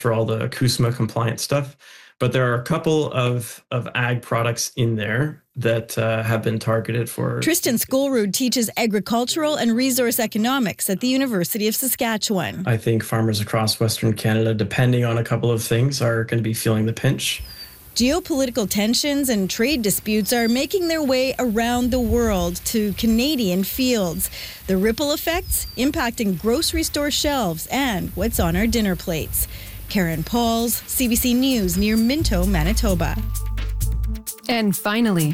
for all the CUSMA compliant stuff. But there are a couple of ag products in there that have been targeted for. Tristan Skolrud teaches agricultural and resource economics at the University of Saskatchewan. I think farmers across Western Canada, depending on a couple of things, are going to be feeling the pinch. Geopolitical tensions and trade disputes are making their way around the world to Canadian fields. The ripple effects impacting grocery store shelves and what's on our dinner plates. Karen Pauls, CBC News near Minto, Manitoba. And finally.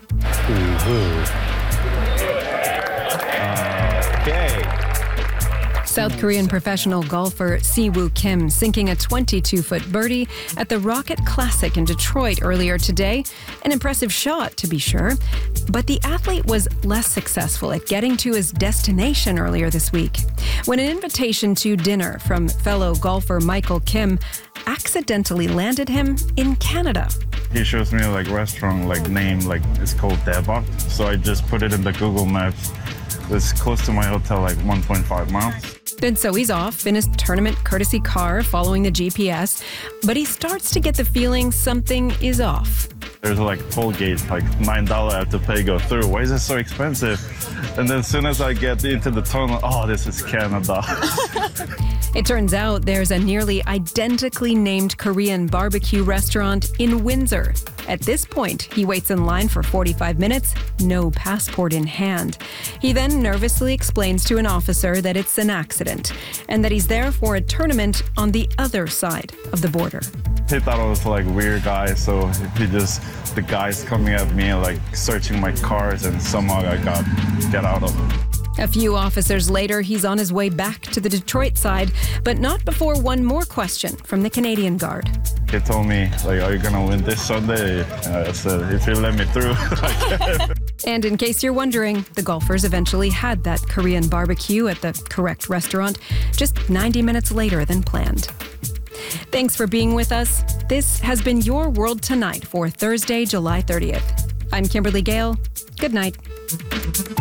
South Korean professional golfer Siwoo Kim sinking a 22-foot birdie at the Rocket Classic in Detroit earlier today. An impressive shot, to be sure. But the athlete was less successful at getting to his destination earlier this week, when an invitation to dinner from fellow golfer Michael Kim accidentally landed him in Canada. He shows me a restaurant name, it's called Daebak. So I just put it in the Google Maps. It's close to my hotel, 1.5 miles. And so he's off in his tournament courtesy car following the GPS, but he starts to get the feeling something is off. There's toll gate, $9 I have to pay go through. Why is it so expensive? And then as soon as I get into the tunnel, this is Canada. It turns out there's a nearly identically named Korean barbecue restaurant in Windsor. At this point, he waits in line for 45 minutes, no passport in hand. He then nervously explains to an officer that it's an accident and that he's there for a tournament on the other side of the border. He thought I was weird guy, so the guys coming at me searching my cars, and somehow I get out of it. A few officers later, he's on his way back to the Detroit side, but not before one more question from the Canadian Guard. He told me, are you going to win this Sunday? I said, if you let me through, I can. And in case you're wondering, the golfers eventually had that Korean barbecue at the correct restaurant just 90 minutes later than planned. Thanks for being with us. This has been Your World Tonight for Thursday, July 30th. I'm Kimberly Gale. Good night.